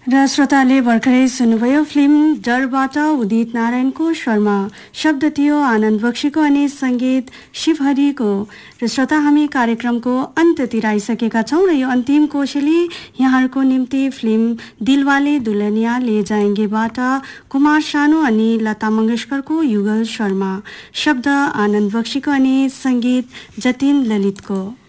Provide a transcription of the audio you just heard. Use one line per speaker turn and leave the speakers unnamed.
र श्रोताले भर्खरै सुन्नुभयो फिल्म डरबाट उदित नारायणको स्वरमा। शब्द थियो आनन्द बक्सीको अनि सङ्गीत शिवहरिको। र श्रोता, हामी कार्यक्रमको अन्त्यतिर आइसकेका छौँ र यो अन्तिम कोसेली यहाँहरूको निम्ति फिल्म दिलवाले दुल्हनिया ले जाएंगेबाट कुमार सानु अनि लता मङ्गेशकरको युगल स्वरमा। शब्द आनन्द बक्सीको अनि सङ्गीत जतिन ललितको।